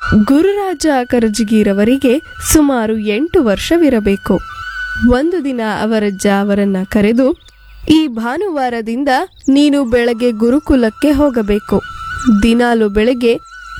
ಗುರುರಾಜ ಕರಜಗಿರವರಿಗೆ ಸುಮಾರು 8 ವರ್ಷವಿರಬೇಕು. ಒಂದು ದಿನ ಅವರಜ್ಜ ಅವರನ್ನ ಕರೆದು, ಈ ಭಾನುವಾರದಿಂದ ನೀನು ಬೆಳಗ್ಗೆ ಗುರುಕುಲಕ್ಕೆ ಹೋಗಬೇಕು. ದಿನಾಲು ಬೆಳಗ್ಗೆ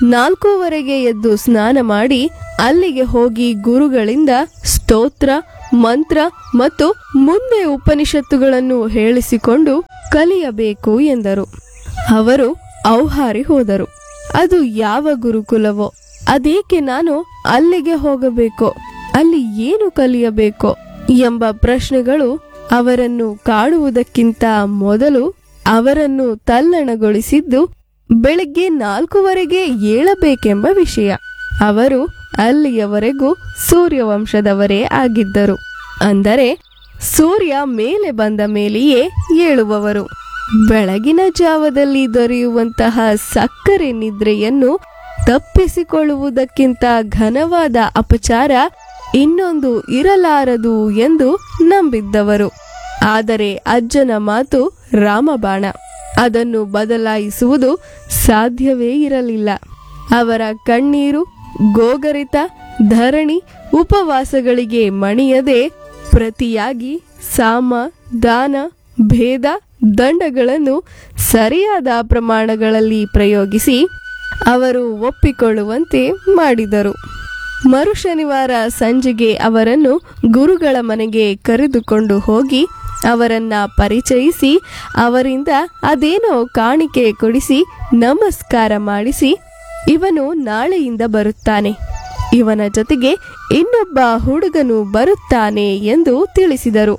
4:15 ಎದ್ದು ಸ್ನಾನ ಮಾಡಿ ಅಲ್ಲಿಗೆ ಹೋಗಿ ಗುರುಗಳಿಂದ ಸ್ತೋತ್ರ, ಮಂತ್ರ ಮತ್ತು ಮುಂದೆ ಉಪನಿಷತ್ತುಗಳನ್ನು ಹೇಳಿಸಿಕೊಂಡು ಕಲಿಯಬೇಕು ಎಂದರು. ಅವರು ಔಹಾರಿ ಹೋದರು. ಅದು ಯಾವ ಗುರುಕುಲವೋ, ಅದೇಕೆ ನಾನು ಅಲ್ಲಿಗೆ ಹೋಗಬೇಕೋ, ಅಲ್ಲಿ ಏನು ಕಲಿಯಬೇಕೋ ಎಂಬ ಪ್ರಶ್ನೆಗಳು ಅವರನ್ನು ಕಾಡುವುದಕ್ಕಿಂತ ಮೊದಲು ಅವರನ್ನು ತಲ್ಲಣಗೊಳಿಸಿದ್ದು ಬೆಳಗ್ಗೆ 4:15 ಏಳಬೇಕೆಂಬ ವಿಷಯ. ಅವರು ಅಲ್ಲಿಯವರೆಗೂ ಸೂರ್ಯವಂಶದವರೇ ಆಗಿದ್ದರು. ಅಂದರೆ ಸೂರ್ಯ ಮೇಲೆ ಬಂದ ಮೇಲೆಯೇ ಏಳುವವರು. ಬೆಳಗಿನ ಜಾವದಲ್ಲಿ ದೊರೆಯುವಂತಹ ಸಕ್ಕರೆ ನಿದ್ರೆಯನ್ನು ತಪ್ಪಿಸಿಕೊಳ್ಳುವುದಕ್ಕಿಂತ ಘನವಾದ ಅಪಚಾರ ಇನ್ನೊಂದು ಇರಲಾರದು ಎಂದು ನಂಬಿದ್ದವರು. ಆದರೆ ಅಜ್ಜನ ಮಾತು ರಾಮಬಾಣ. ಅದನ್ನು ಬದಲಾಯಿಸುವುದು ಸಾಧ್ಯವೇ ಇರಲಿಲ್ಲ. ಅವರ ಕಣ್ಣೀರು, ಗೋಗರಿತ, ಧರಣಿ, ಉಪವಾಸಗಳಿಗೆ ಮಣಿಯದೆ ಪ್ರತಿಯಾಗಿ ಸಾಮ, ದಾನ, ಭೇದ, ದಂಡಗಳನ್ನು ಸರಿಯಾದ ಪ್ರಮಾಣಗಳಲ್ಲಿ ಪ್ರಯೋಗಿಸಿ ಅವರು ಒಪ್ಪಿಕೊಳ್ಳುವಂತೆ ಮಾಡಿದರು. ಮರು ಶನಿವಾರ ಸಂಜೆಗೆ ಅವರನ್ನು ಗುರುಗಳ ಮನೆಗೆ ಕರೆದುಕೊಂಡು ಹೋಗಿ ಅವರನ್ನ ಪರಿಚಯಿಸಿ ಅವರಿಂದ ಅದೇನೋ ಕಾಣಿಕೆ ಕೊಡಿಸಿ ನಮಸ್ಕಾರ ಮಾಡಿಸಿ, ಇವನು ನಾಳೆಯಿಂದ ಬರುತ್ತಾನೆ, ಇವನ ಜೊತೆಗೆ ಇನ್ನೊಬ್ಬ ಹುಡುಗನು ಬರುತ್ತಾನೆ ಎಂದು ತಿಳಿಸಿದರು.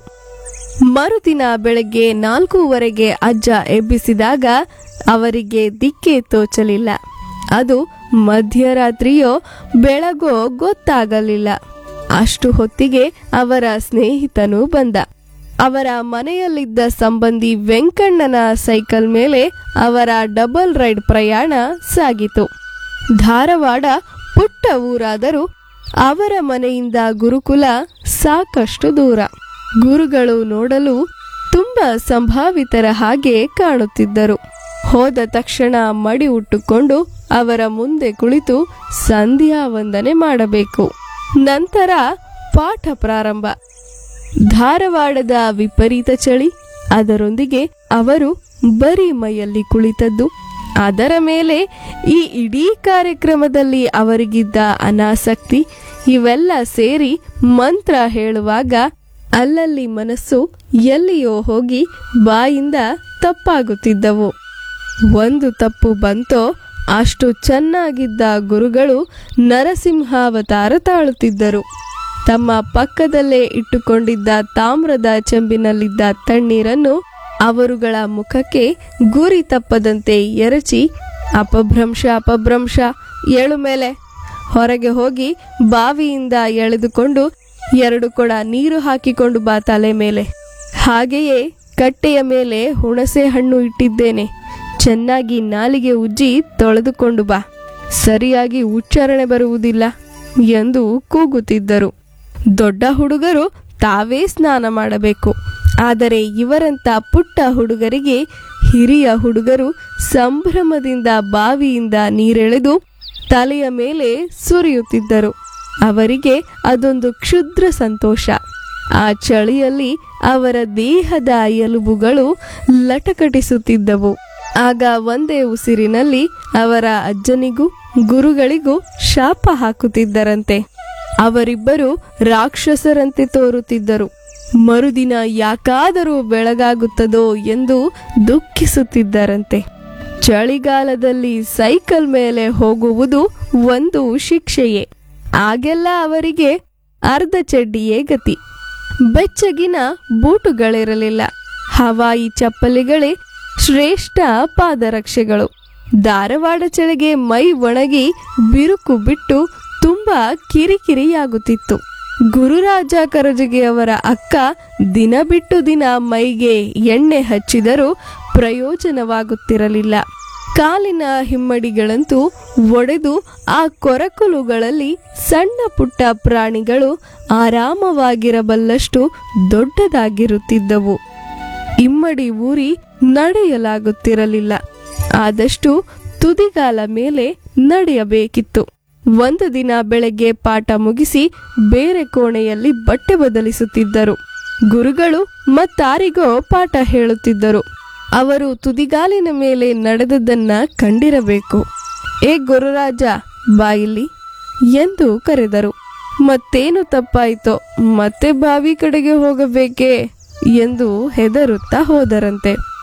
ಮರುದಿನ ಬೆಳಗ್ಗೆ 4:15 ಅಜ್ಜ ಎಬ್ಬಿಸಿದಾಗ ಅವರಿಗೆ ದಿಕ್ಕೇ ತೋಚಲಿಲ್ಲ. ಅದು ಮಧ್ಯರಾತ್ರಿಯೋ ಬೆಳಗೋ ಗೊತ್ತಾಗಲಿಲ್ಲ. ಅಷ್ಟು ಹೊತ್ತಿಗೆ ಅವರ ಸ್ನೇಹಿತನು ಬಂದ. ಅವರ ಮನೆಯಲ್ಲಿದ್ದ ಸಂಬಂಧಿ ವೆಂಕಣ್ಣನ ಸೈಕಲ್ ಮೇಲೆ ಅವರ ಡಬಲ್ ರೈಡ್ ಪ್ರಯಾಣ ಸಾಗಿತು. ಧಾರವಾಡ ಪುಟ್ಟ ಊರಾದರೂ ಅವರ ಮನೆಯಿಂದ ಗುರುಕುಲ ಸಾಕಷ್ಟು ದೂರ. ಗುರುಗಳು ನೋಡಲು ತುಂಬ ಸಂಭಾವಿತರ ಹಾಗೆ ಕಾಣುತ್ತಿದ್ದರು. ಹೋದ ತಕ್ಷಣ ಮಡಿ ಉಟ್ಟುಕೊಂಡು ಅವರ ಮುಂದೆ ಕುಳಿತು ಸಂಧ್ಯಾ ವಂದನೆ ಮಾಡಬೇಕು. ನಂತರ ಪಾಠ ಪ್ರಾರಂಭ. ಧಾರವಾಡದ ವಿಪರೀತ ಚಳಿ, ಅದರೊಂದಿಗೆ ಅವರು ಬರೀ ಮೈಯಲ್ಲಿ ಕುಳಿತದ್ದು, ಅದರ ಮೇಲೆ ಈ ಇಡೀ ಕಾರ್ಯಕ್ರಮದಲ್ಲಿ ಅವರಿಗಿದ್ದ ಅನಾಸಕ್ತಿ, ಇವೆಲ್ಲ ಸೇರಿ ಮಂತ್ರ ಹೇಳುವಾಗ ಅಲ್ಲಲ್ಲಿ ಮನಸ್ಸು ಎಲ್ಲಿಯೋ ಹೋಗಿ ಬಾಯಿಂದ ತಪ್ಪಾಗುತ್ತಿದ್ದವು. ಒಂದು ತಪ್ಪು ಬಂತೋ ಅಷ್ಟು ಚೆನ್ನಾಗಿದ್ದ ಗುರುಗಳು ನರಸಿಂಹಾವತಾರ ತಾಳುತ್ತಿದ್ದರು. ತಮ್ಮ ಪಕ್ಕದಲ್ಲೇ ಇಟ್ಟುಕೊಂಡಿದ್ದ ತಾಮ್ರದ ಚೆಂಬಿನಲ್ಲಿದ್ದ ತಣ್ಣೀರನ್ನು ಅವರುಗಳ ಮುಖಕ್ಕೆ ಗುರಿ ತಪ್ಪದಂತೆ ಎರಚಿ, ಅಪಭ್ರಂಶ ಅಪಭ್ರಂಶ, ಏಳು ಮೇಲೆ, ಹೊರಗೆ ಹೋಗಿ ಬಾವಿಯಿಂದ ಎಳೆದುಕೊಂಡು 2 ಕೊಡ ನೀರು ಹಾಕಿಕೊಂಡು ಬಾ ತಲೆ ಮೇಲೆ. ಹಾಗೆಯೇ ಕಟ್ಟೆಯ ಮೇಲೆ ಹುಣಸೆ ಹಣ್ಣು ಇಟ್ಟಿದ್ದೇನೆ, ಚೆನ್ನಾಗಿ ನಾಲಿಗೆ ಉಜ್ಜಿ ತೊಳೆದುಕೊಂಡು ಬಾ, ಸರಿಯಾಗಿ ಉಚ್ಚಾರಣೆ ಬರುವುದಿಲ್ಲ ಎಂದು ಕೂಗುತ್ತಿದ್ದರು. ದೊಡ್ಡ ಹುಡುಗರು ತಾವೇ ಸ್ನಾನ ಮಾಡಬೇಕು. ಆದರೆ ಇವರಂತ ಪುಟ್ಟ ಹುಡುಗರಿಗೆ ಹಿರಿಯ ಹುಡುಗರು ಸಂಭ್ರಮದಿಂದ ಬಾವಿಯಿಂದ ನೀರೆಳೆದು ತಲೆಯ ಮೇಲೆ ಸುರಿಯುತ್ತಿದ್ದರು. ಅವರಿಗೆ ಅದೊಂದು ಕ್ಷುದ್ರ ಸಂತೋಷ. ಆ ಚಳಿಯಲ್ಲಿ ಅವರ ದೇಹದ ಎಲುಬುಗಳು ಲಟಕಟಿಸುತ್ತಿದ್ದವು. ಆಗ ಒಂದೇ ಉಸಿರಿನಲ್ಲಿ ಅವರ ಅಜ್ಜನಿಗೂ ಗುರುಗಳಿಗೂ ಶಾಪ ಹಾಕುತ್ತಿದ್ದರಂತೆ. ಅವರಿಬ್ಬರು ರಾಕ್ಷಸರಂತೆ ತೋರುತ್ತಿದ್ದರು. ಮರುದಿನ ಯಾಕಾದರೂ ಬೆಳಗಾಗುತ್ತದೋ ಎಂದು ದುಃಖಿಸುತ್ತಿದ್ದರಂತೆ. ಚಳಿಗಾಲದಲ್ಲಿ ಸೈಕಲ್ ಮೇಲೆ ಹೋಗುವುದು ಒಂದು ಶಿಕ್ಷೆಯೇ. ಆಗೆಲ್ಲ ಅವರಿಗೆ ಅರ್ಧ ಚಡ್ಡಿಯೇ ಗತಿ. ಬೆಚ್ಚಗಿನ ಬೂಟುಗಳಿರಲಿಲ್ಲ. ಹವಾಯಿ ಚಪ್ಪಲಿಗಳೇ ಶ್ರೇಷ್ಠ ಪಾದರಕ್ಷೆಗಳು. ಧಾರವಾಡ ಚಳಿಗೆ ಮೈ ಒಣಗಿ ಬಿರುಕು ಬಿಟ್ಟು ತುಂಬಾ ಕಿರಿಕಿರಿಯಾಗುತ್ತಿತ್ತು. ಗುರುರಾಜ ಕರಜಗಿಯವರ ಅಕ್ಕ ದಿನ ಬಿಟ್ಟು ದಿನ ಮೈಗೆ ಎಣ್ಣೆ ಹಚ್ಚಿದರೂ ಪ್ರಯೋಜನವಾಗುತ್ತಿರಲಿಲ್ಲ. ಕಾಲಿನ ಹಿಮ್ಮಡಿಗಳಂತೂ ಒಡೆದು ಆ ಕೊರಕಲುಗಳಲ್ಲಿ ಸಣ್ಣ ಪುಟ್ಟ ಪ್ರಾಣಿಗಳು ಆರಾಮವಾಗಿರಬಲ್ಲಷ್ಟು ದೊಡ್ಡದಾಗಿರುತ್ತಿದ್ದವು. ಇಮ್ಮಡಿ ಊರಿ ನಡೆಯಲಾಗುತ್ತಿರಲಿಲ್ಲ. ಆದಷ್ಟು ತುದಿಗಾಲ ಮೇಲೆ ನಡೆಯಬೇಕಿತ್ತು. ಒಂದು ದಿನ ಬೆಳಗ್ಗೆ ಪಾಠ ಮುಗಿಸಿ ಬೇರೆ ಕೋಣೆಯಲ್ಲಿ ಬಟ್ಟೆ ಬದಲಿಸುತ್ತಿದ್ದರು. ಗುರುಗಳು ಮತ್ತಾರಿಗೋ ಪಾಠ ಹೇಳುತ್ತಿದ್ದರು. ಅವರು ತುದಿಗಾಲಿನ ಮೇಲೆ ನಡೆದದ್ದನ್ನ ಕಂಡಿರಬೇಕು. ಏ ಗುರುರಾಜ, ಬಾಯಿಲಿ ಎಂದು ಕರೆದರು. ಮತ್ತೇನು ತಪ್ಪಾಯಿತೋ, ಮತ್ತೆ ಬಾವಿ ಕಡೆಗೆ ಹೋಗಬೇಕೇ ಎಂದು ಹೆದರುತ್ತಾ ಹೋದರಂತೆ.